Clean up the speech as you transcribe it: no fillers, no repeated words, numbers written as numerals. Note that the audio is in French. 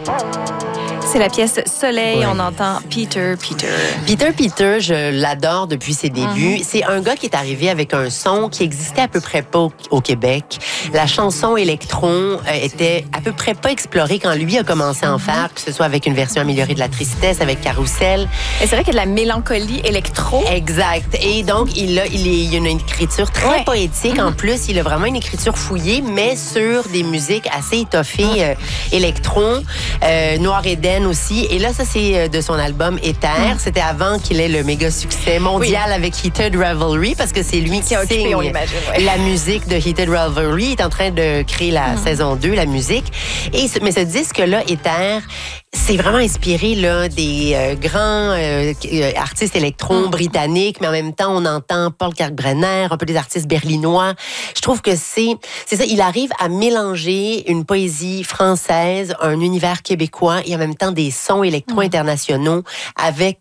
C'est la pièce Soleil, on entend Peter. Peter, je l'adore depuis ses débuts. C'est un gars qui est arrivé avec un son qui existait à peu près pas au Québec. La chanson électron était à peu près pas explorée quand lui a commencé à en faire, que ce soit avec une version améliorée de La Tristesse, avec Carousel. Et c'est vrai qu'il y a de la mélancolie électro. Exact. Et donc, il a une écriture très poétique. En plus, il a vraiment une écriture fouillée, mais sur des musiques assez étoffées, électron, Noir Eden aussi. Et là, ça, c'est de son album Éther. C'était avant qu'il ait le méga succès mondial avec Heated Revelry, parce que c'est lui qui signe la musique de Heated Revelry. Il est en train de créer la saison 2, la musique. Mais ce disque-là, Éther, c'est vraiment inspiré là, des grands artistes électrons britanniques, mais en même temps, on entend Paul Kalkbrenner, un peu des artistes berlinois. Je trouve que c'est ça. Il arrive à mélanger une poésie française, un univers québécois et en même temps des sons électro internationaux avec